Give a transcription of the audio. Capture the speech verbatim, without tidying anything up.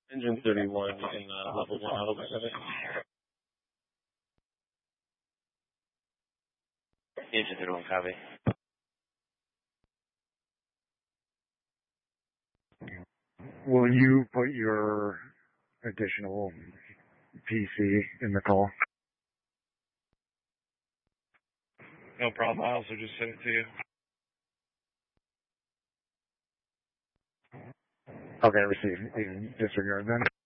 Engine thirty-one in uh, level one auto mechanic. Engine thirty-one, copy. Will you put your additional P C in the call? No problem. I also just sent it to you. Okay, received. You can disregard then.